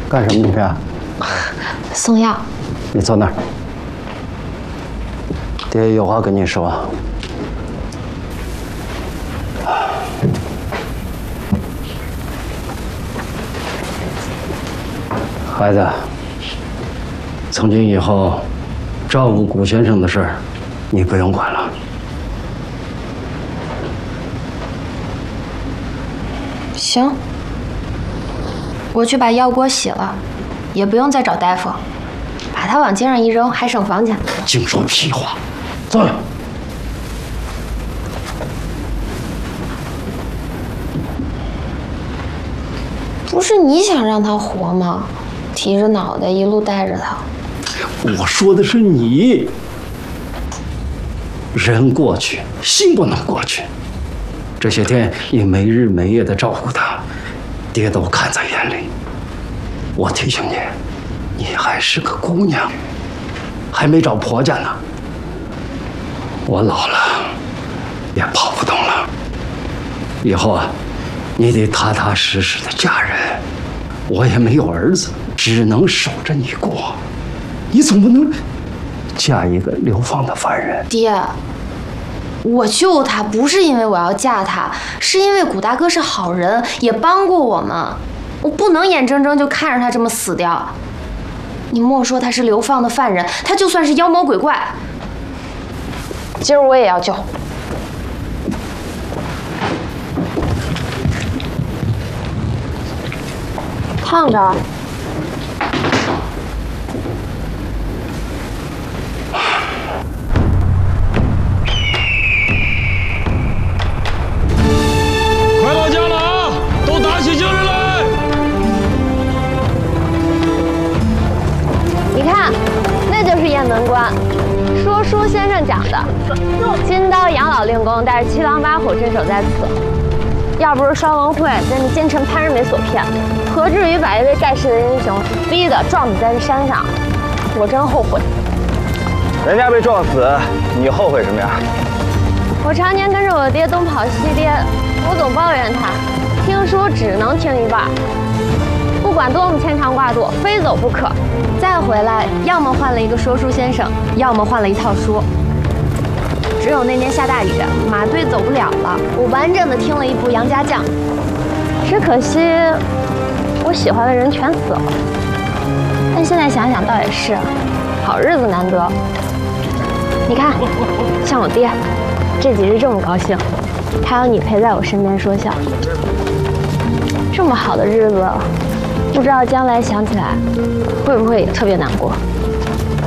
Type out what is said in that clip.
干什么去啊？ 送药。 你坐那儿，爹有话跟你说。孩子，从今以后，照顾古先生的事儿，你不用管了。 行，我去把药锅洗了，也不用再找大夫，把他往街上一扔，还省房钱。 净说屁话！坐下。 不是你想让他活吗？提着脑袋一路带着他。 我说的是你。人过去，心不能过去。这些天你没日没夜的照顾他，爹都看在眼里。我提醒你，你还是个姑娘，还没找婆家呢。我老了，也跑不动了。以后啊，你得踏踏实实的嫁人。我也没有儿子，只能守着你过。你总不能嫁一个流放的犯人。 爹，我救他不是因为我要嫁他，是因为古大哥是好人，也帮过我们。我不能眼睁睁就看着他这么死掉。你莫说他是流放的犯人，他就算是妖魔鬼怪，今儿我也要救。烫着。 快到家了啊！都打起精神来！ 你看，那就是雁门关，说书先生讲的。金刀杨老令公带着七狼八虎镇守在此，要不是双龙会被那奸臣潘仁美所骗，何至于把一位盖世的英雄逼得撞死在这山上？我真后悔。 人家被撞死，你后悔什么呀？ 我常年跟着我爹东跑西颠，我总抱怨他，听书只能听一半，不管多么牵肠挂肚，非走不可。再回来，要么换了一个说书先生，要么换了一套书。只有那年下大雨，马队走不了了，我完整的听了一部《杨家将》，只可惜我喜欢的人全死了。但现在想想，倒也是，好日子难得。你看，像我爹，这几日这么高兴，还有你陪在我身边说笑，这么好的日子，不知道将来想起来会不会也特别难过。